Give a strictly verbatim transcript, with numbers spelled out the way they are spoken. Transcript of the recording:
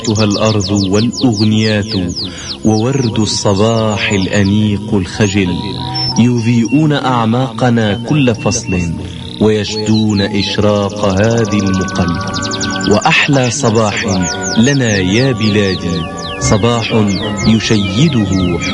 أيتها الأرض والأغنيات وورد الصباح الأنيق الخجل يضيئون أعماقنا كل فصل ويشدون إشراق هذه المقل. وأحلى صباح لنا يا بلادي صباح يشيده